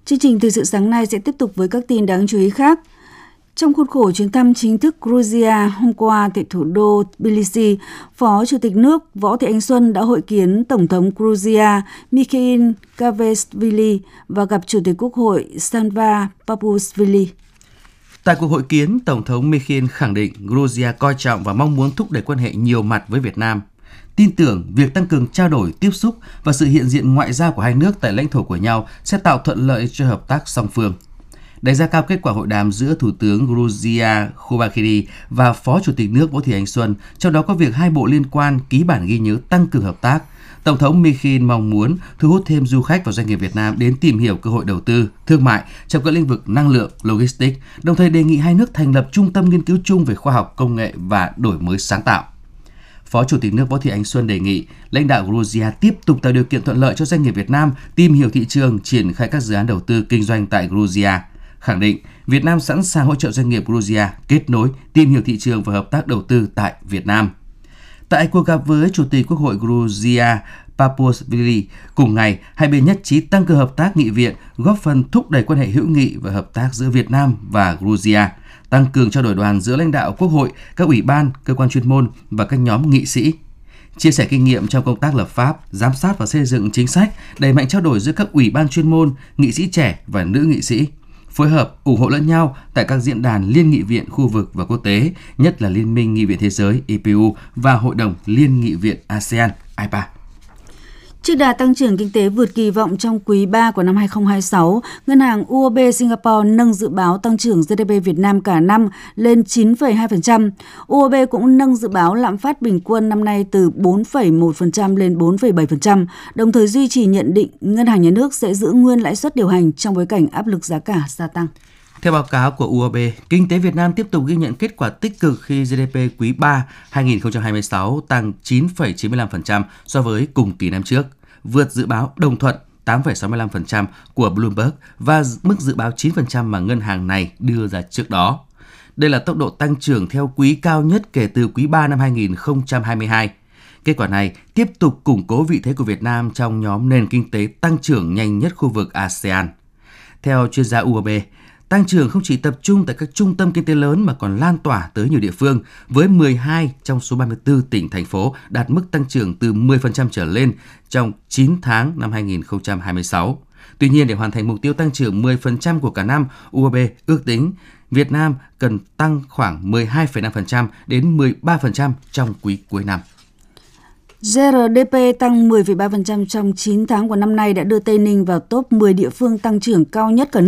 Chương trình thời sự sáng nay sẽ tiếp tục với các tin đáng chú ý khác. Trong khuôn khổ chuyến thăm chính thức Georgia hôm qua tại thủ đô Tbilisi, Phó Chủ tịch nước Võ Thị Ánh Xuân đã hội kiến Tổng thống Georgia Mikhail Saakashvili và gặp Chủ tịch Quốc hội Salva Papuashvili. Tại cuộc hội kiến, Tổng thống Mikhail khẳng định Georgia coi trọng và mong muốn thúc đẩy quan hệ nhiều mặt với Việt Nam. Tin tưởng việc tăng cường trao đổi, tiếp xúc và sự hiện diện ngoại giao của hai nước tại lãnh thổ của nhau sẽ tạo thuận lợi cho hợp tác song phương. Đánh giá cao kết quả hội đàm giữa Thủ tướng Georgia Khovakiri và Phó Chủ tịch nước Võ Thị Ánh Xuân, trong đó có việc hai bộ liên quan ký bản ghi nhớ tăng cường hợp tác. Tổng thống Mikhail mong muốn thu hút thêm du khách và doanh nghiệp Việt Nam đến tìm hiểu cơ hội đầu tư, thương mại trong các lĩnh vực năng lượng, logistics, đồng thời đề nghị hai nước thành lập trung tâm nghiên cứu chung về khoa học, công nghệ và đổi mới sáng tạo. Phó Chủ tịch nước Võ Thị Ánh Xuân đề nghị lãnh đạo Georgia tiếp tục tạo điều kiện thuận lợi cho doanh nghiệp Việt Nam tìm hiểu thị trường, triển khai các dự án đầu tư kinh doanh tại Georgia. Khẳng định Việt Nam sẵn sàng hỗ trợ doanh nghiệp Georgia kết nối, tìm hiểu thị trường và hợp tác đầu tư tại Việt Nam. Tại cuộc gặp với Chủ tịch Quốc hội Georgia Papuashvili, cùng ngày, hai bên nhất trí tăng cường hợp tác nghị viện, góp phần thúc đẩy quan hệ hữu nghị và hợp tác giữa Việt Nam và Georgia, tăng cường trao đổi đoàn giữa lãnh đạo Quốc hội, các ủy ban, cơ quan chuyên môn và các nhóm nghị sĩ. Chia sẻ kinh nghiệm trong công tác lập pháp, giám sát và xây dựng chính sách, đẩy mạnh trao đổi giữa các ủy ban chuyên môn, nghị sĩ trẻ và nữ nghị sĩ. Phối hợp, ủng hộ lẫn nhau tại các diễn đàn liên nghị viện khu vực và quốc tế, nhất là Liên minh Nghị viện Thế giới IPU và Hội đồng Liên nghị viện ASEAN IPA. Trước đà tăng trưởng kinh tế vượt kỳ vọng trong quý 3 của năm 2026, Ngân hàng UOB Singapore nâng dự báo tăng trưởng GDP Việt Nam cả năm lên 9,2%. UOB cũng nâng dự báo lạm phát bình quân năm nay từ 4,1% lên 4,7%, đồng thời duy trì nhận định Ngân hàng Nhà nước sẽ giữ nguyên lãi suất điều hành trong bối cảnh áp lực giá cả gia tăng. Theo báo cáo của UOB, kinh tế Việt Nam tiếp tục ghi nhận kết quả tích cực khi GDP quý 3 2026 tăng 9,95% so với cùng kỳ năm trước, vượt dự báo đồng thuận 8,65% của Bloomberg và mức dự báo 9% mà ngân hàng này đưa ra trước đó. Đây là tốc độ tăng trưởng theo quý cao nhất kể từ quý 3 năm 2022. Kết quả này tiếp tục củng cố vị thế của Việt Nam trong nhóm nền kinh tế tăng trưởng nhanh nhất khu vực ASEAN. Theo chuyên gia UOB, tăng trưởng không chỉ tập trung tại các trung tâm kinh tế lớn mà còn lan tỏa tới nhiều địa phương, với 12 trong số 34 tỉnh, thành phố đạt mức tăng trưởng từ 10% trở lên trong 9 tháng năm 2026. Tuy nhiên, để hoàn thành mục tiêu tăng trưởng 10% của cả năm, UOB ước tính Việt Nam cần tăng khoảng 12,5% đến 13% trong quý cuối năm. GRDP tăng 10,3% trong 9 tháng của năm nay đã đưa Tây Ninh vào top 10 địa phương tăng trưởng cao nhất cả nước.